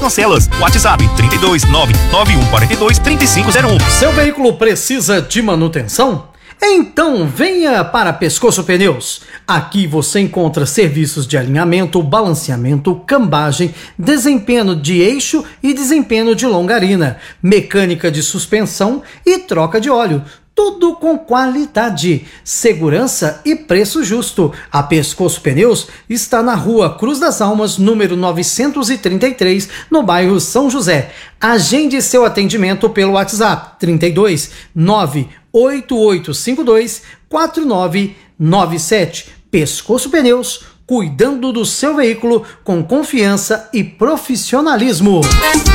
Cancelas. WhatsApp 32991423501. Seu veículo precisa de manutenção? Então venha para Pescoço Pneus. Aqui você encontra serviços de alinhamento, balanceamento, cambagem, desempenho de eixo e desempenho de longarina, mecânica de suspensão e troca de óleo. Tudo com qualidade, segurança e preço justo. A Pescoço Pneus está na Rua Cruz das Almas, número 933, no bairro São José. Agende seu atendimento pelo WhatsApp 32 98852 4997. Pescoço Pneus, cuidando do seu veículo com confiança e profissionalismo.